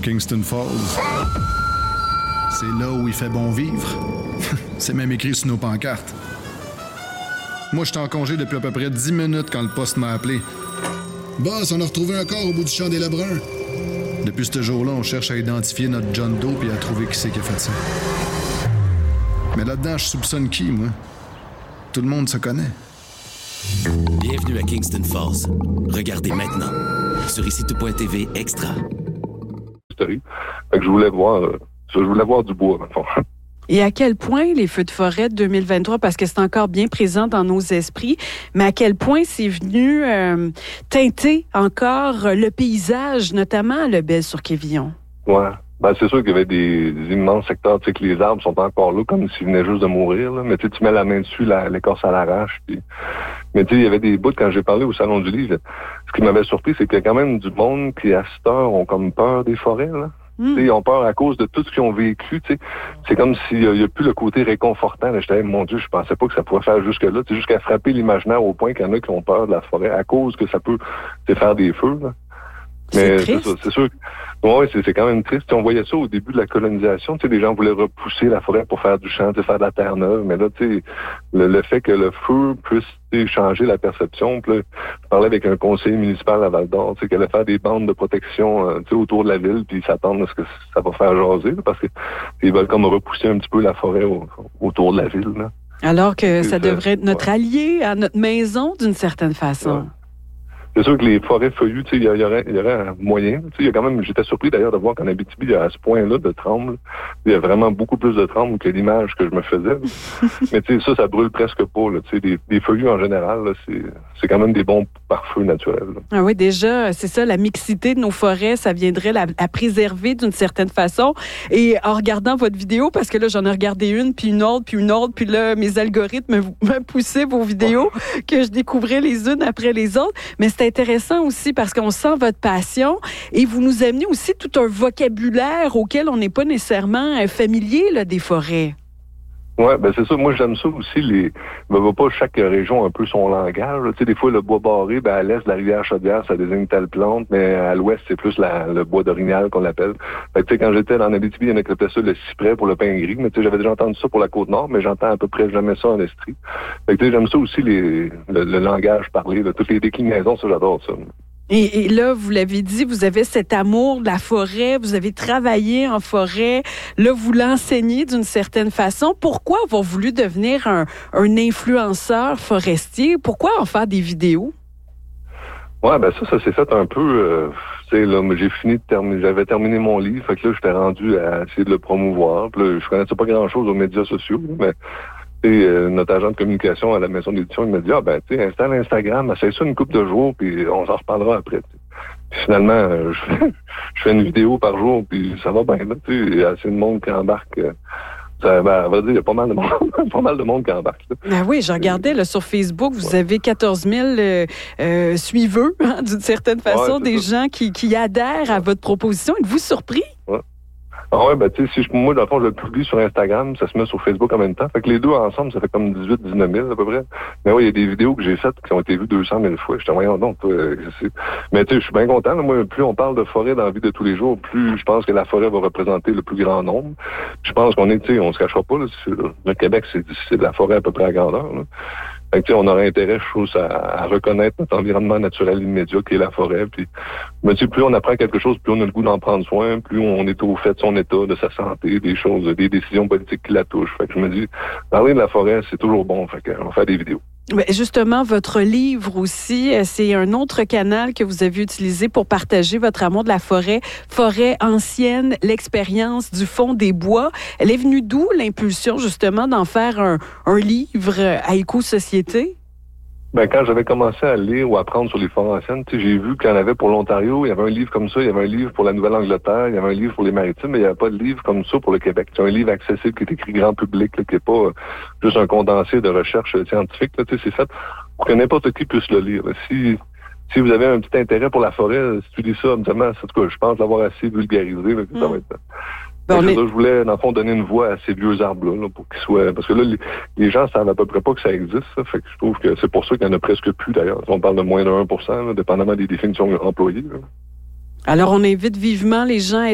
Kingston Falls. C'est là où il fait bon vivre. C'est même écrit sur nos pancartes. Moi, j'étais en congé depuis à peu près 10 minutes quand le poste m'a appelé. Boss, on a retrouvé un corps au bout du champ des Lebrun. Depuis ce jour-là, on cherche à identifier notre John Doe et à trouver qui c'est qui a fait ça. Mais là-dedans, je soupçonne qui, moi? Tout le monde se connaît. Bienvenue à Kingston Falls. Regardez maintenant sur ICITO.TV Extra. Fait que je voulais voir du bois, dans le fond. Et à quel point les feux de forêt de 2023, parce que c'est encore bien présent dans nos esprits, mais à quel point c'est venu teinter encore le paysage, notamment à Lebel-sur-Quévillon? Ouais. Ben, c'est sûr qu'il y avait des immenses secteurs, tu sais, que les arbres sont encore là, comme s'ils venaient juste de mourir, là. Mais tu mets la main dessus, l'écorce à l'arrache. Puis... Mais tu sais, il y avait des bouts, quand j'ai parlé au Salon du Livre, ce qui m'avait surpris, c'est qu'il y a quand même du monde qui, à cette heure, ont comme peur des forêts, là. Ils ont peur à cause de tout ce qu'ils ont vécu. T'sais. C'est comme s'il n'y a plus le côté réconfortant. Là, j'étais, mon Dieu, je pensais pas que ça pourrait faire jusque-là. C'est jusqu'à frapper l'imaginaire au point qu'il y en a qui ont peur de la forêt à cause que ça peut faire des feux. Là. Mais c'est sûr que ouais, c'est quand même triste. On voyait ça au début de la colonisation. Les gens voulaient repousser la forêt pour faire du champ, faire de la terre neuve. Mais là, le fait que le feu puisse changer la perception. Puis là, je parlais avec un conseiller municipal à Val-d'Or qui allait faire des bandes de protection autour de la ville, puis ils s'attendent à ce que ça va faire jaser, là, parce qu'ils veulent comme repousser un petit peu la forêt autour de la ville. Là. Alors que ça devrait être notre allié à notre maison d'une certaine façon. Ouais. C'est sûr que les forêts feuillues, il y aurait un moyen. Il y a quand même, j'étais surpris d'ailleurs de voir qu'en Abitibi, il y a à ce point-là de tremble. Il y a vraiment beaucoup plus de tremble que l'image que je me faisais. Mais ça brûle presque pas. Là, des feuillus en général, là, c'est quand même des bons pare-feu naturels. Là. Ah oui, déjà, c'est ça, la mixité de nos forêts, ça viendrait à préserver d'une certaine façon. Et en regardant votre vidéo, parce que là, j'en ai regardé une, puis une autre, puis là, mes algorithmes me poussaient vos vidéos que je découvrais les unes après les autres. Mais c'est intéressant aussi parce qu'on sent votre passion et vous nous amenez aussi tout un vocabulaire auquel on n'est pas nécessairement familier là, des forêts. Ouais, ben c'est ça. Moi, j'aime ça aussi. Pas chaque région a un peu son langage. Tu sais, des fois, le bois barré, à l'est de la rivière Chaudière, ça désigne telle plante, mais à l'ouest, c'est plus le bois d'orignal qu'on l'appelle. Fait que, tu sais, quand j'étais en Abitibi, il y en a qui appelaient ça le cyprès pour le pin gris. Mais tu sais, j'avais déjà entendu ça pour la Côte-Nord, mais j'entends à peu près jamais ça en Estrie. Fait que, tu sais, j'aime ça aussi, le langage parlé, là, toutes les déclinaisons, ça, j'adore ça. Et là, vous l'avez dit, vous avez cet amour de la forêt, vous avez travaillé en forêt, là, vous l'enseignez d'une certaine façon. Pourquoi avoir voulu devenir un influenceur forestier? Pourquoi en faire des vidéos? Ouais, ben ça s'est fait un peu... tu sais, là, j'avais terminé mon livre, fait que là, j'étais rendu à essayer de le promouvoir. Puis là, je connaissais pas grand-chose aux médias sociaux, mais... notre agent de communication à la maison d'édition, il m'a dit, installe Instagram, essaye ça une couple de jours, puis on s'en reparlera après. Puis finalement, je fais une vidéo par jour, puis ça va bien, là, il y a assez de monde qui embarque. On va dire, il y a pas mal de monde qui embarque. Ah oui, je regardais là, sur Facebook, vous avez 14 000 suiveurs, d'une certaine façon, des gens qui adhèrent à votre proposition. Êtes-vous surpris? Ouais. Ah ouais, moi, dans le fond, je le publie sur Instagram, ça se met sur Facebook en même temps. Fait que les deux ensemble, ça fait comme 18-19 000 à peu près. Mais oui, il y a des vidéos que j'ai faites qui ont été vues 200 000 fois. J'étais voyons donc, mais tu sais, je suis bien content. Là. Moi, plus on parle de forêt dans la vie de tous les jours, plus je pense que la forêt va représenter le plus grand nombre. Je pense qu'on on se cachera pas, là. Le Québec, c'est de la forêt à peu près à grandeur, là. Fait que, on aurait intérêt, je trouve, à reconnaître notre environnement naturel immédiat qui est la forêt. Puis, plus on apprend quelque chose, plus on a le goût d'en prendre soin, plus on est au fait de son état, de sa santé, des décisions politiques qui la touchent. Fait que je me dis, parler de la forêt, c'est toujours bon. Fait qu'on va faire des vidéos. Mais justement, votre livre aussi, c'est un autre canal que vous avez utilisé pour partager votre amour de la forêt. Forêt ancienne, l'expérience du fond des bois. Elle est venue d'où l'impulsion justement d'en faire un livre à éco-société? Ben, quand j'avais commencé à lire ou à apprendre sur les forêts anciennes, j'ai vu qu'il y en avait pour l'Ontario, il y avait un livre comme ça, il y avait un livre pour la Nouvelle-Angleterre, il y avait un livre pour les Maritimes, mais il n'y avait pas de livre comme ça pour le Québec. C'est un livre accessible qui est écrit grand public, là, qui n'est pas juste un condensé de recherche scientifique. Là, c'est fait pour que n'importe qui puisse le lire. Là. Si vous avez un petit intérêt pour la forêt, si tu lis ça, en tout cas, je pense l'avoir assez vulgarisé, là, ça va être... Je voulais, dans le fond, donner une voix à ces vieux arbres-là, pour qu'ils soient... Parce que là, les gens savent à peu près pas que ça existe, ça. Fait que je trouve que c'est pour ça qu'il y en a presque plus, d'ailleurs. On parle de moins de 1%, là, dépendamment des définitions employées. Là. Alors, on invite vivement les gens à